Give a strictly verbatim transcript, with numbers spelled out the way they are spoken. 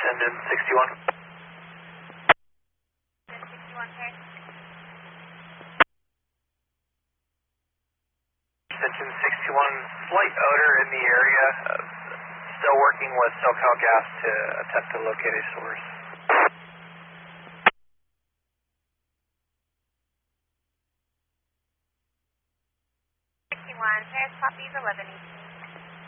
Ascendant sixty-one. sixty-one, okay. Ascension sixty-one, slight odor in the area. Uh, still working with SoCal Gas to attempt to locate a source. sixty-one, Paris copies eleven.